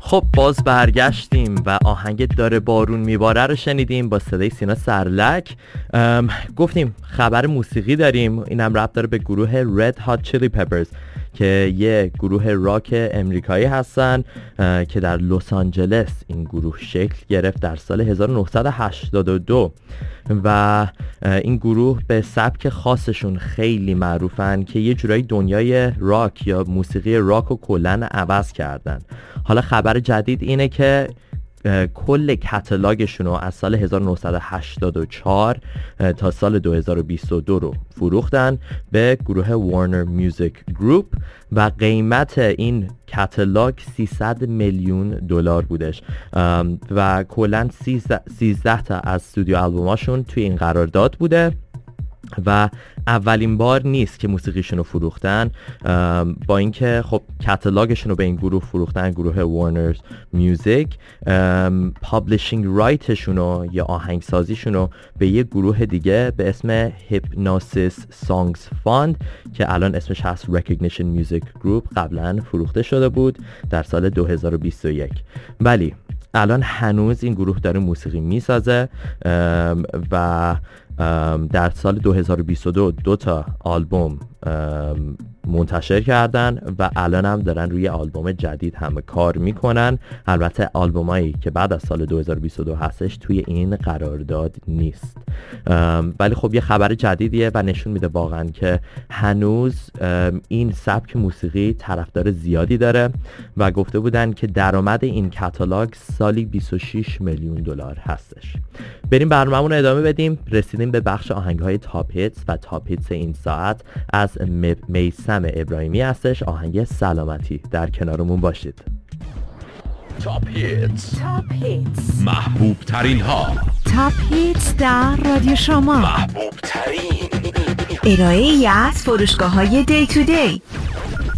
خب باز برگشتیم و آهنگ داره بارون میباره رو شنیدیم با صدای سینا سرلک. گفتیم خبر موسیقی داریم، اینم ربط داره به گروه Red Hot Chili Peppers که یه گروه راک امریکایی هستن که در لس آنجلس این گروه شکل گرفت در سال 1982 و این گروه به سبک خاصشون خیلی معروفن که یه جورایی دنیای راک یا موسیقی راک رو کلن عوض کردن. حالا خبر جدید اینه که کل کتالاگشون رو از سال 1984 تا سال 2022 رو فروختن به گروه وارنر میوزیک گروپ و قیمت این کتالاگ 300 میلیون دلار بودش و کلاً 13 تا از استودیو آلبوماشون توی این قرارداد بوده و اولین بار نیست که موسیقیشون رو فروختن، با اینکه خب کتالاگشون رو به این گروه فروختن، گروه وارنر میوزیک، پابلیشینگ رایتشون رو یا آهنگسازیشون رو به یه گروه دیگه به اسم هیپنوسیس سانگز فاند که الان اسمش هست ریکگنیشن میوزیک گروپ قبلا فروخته شده بود در سال 2021. ولی الان هنوز این گروه داره موسیقی میسازه و در سال 2022 2 تا آلبوم منتشر کردن و الان هم دارن روی آلبوم جدید هم کار میکنن. البته آلبومایی که بعد از سال 2022 هستش توی این قرارداد نیست، ولی خب یه خبر جدیدیه و نشون میده واقعا که هنوز این سبک موسیقی طرفدار زیادی داره و گفته بودن که درآمد این کتالاگ سالی 26 میلیون دلار هستش. بریم برنامه‌مون رو ادامه بدیم. رسیدیم به بخش آهنگ‌های تاپ هیتس و تاپ هیتس این ساعت از میثم ابراهیمی هستش. آهنگ سلامتی، در کنارمون باشید. تاپ هیتس محبوب ترین ها. تاپ هیتس در رادیو شما. محبوب ترین ارائه‌ای از فروشگاه‌های دی تو دی.